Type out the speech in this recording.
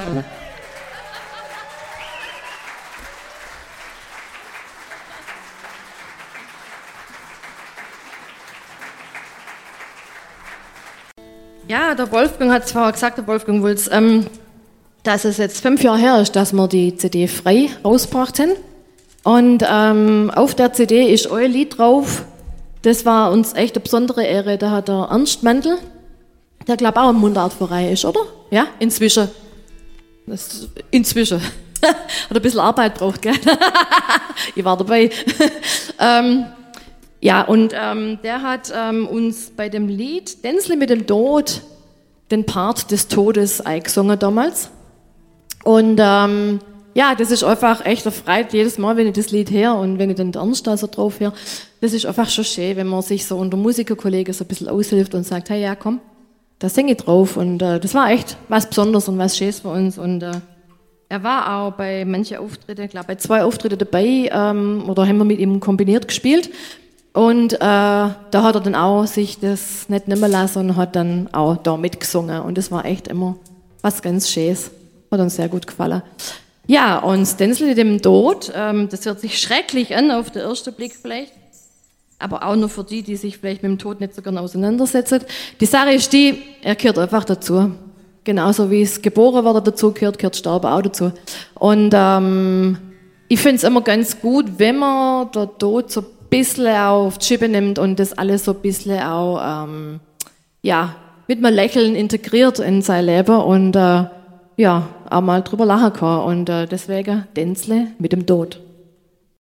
Ja, der Wolfgang hat zwar gesagt, der Wolfgang Wulz, dass es jetzt 5 Jahre her ist, dass wir die CD frei rausgebracht haben. Und auf der CD ist euer Lied drauf. Das war uns echt eine besondere Ehre. Da hat der Ernst Mandl, der glaube auch im Mundartverein ist, oder? Ja, inzwischen. Inzwischen. Hat ein bisschen Arbeit braucht, gell? Ich war dabei. Ja, und der hat uns bei dem Lied Tänzle mit dem Tod den Part des Todes eingesungen damals. Und ja, das ist einfach echt eine Freude jedes Mal, wenn ich das Lied höre und wenn ich den Ernst da so drauf höre. Das ist einfach schon schön, wenn man sich so unter Musikerkollegen so ein bisschen aushilft und sagt, hey, ja, komm, da singe ich drauf. Und das war echt was Besonderes und was Schönes für uns. Und er war auch bei manchen Auftritten, ich glaube bei 2 Auftritten dabei, oder haben wir mit ihm kombiniert gespielt. Und da hat er dann auch sich das nicht nehmen lassen und hat dann auch da mitgesungen. Und das war echt immer was ganz Schönes. Hat uns sehr gut gefallen. Ja, und das Tänzle mit dem Tod, das hört sich schrecklich an auf den ersten Blick vielleicht. Aber auch nur für die, die sich vielleicht mit dem Tod nicht so gerne auseinandersetzen. Die Sache ist die, er gehört einfach dazu. Genauso wie es geboren werden dazu gehört, gehört Sterben auch dazu. Und ich finde es immer ganz gut, wenn man der Tod so ein bisschen auf die Schippe nimmt und das alles so ein bisschen auch ja, mit einem Lächeln integriert in sein Leben und ja, auch mal drüber lachen kann. Und deswegen Tänzle mit dem Tod.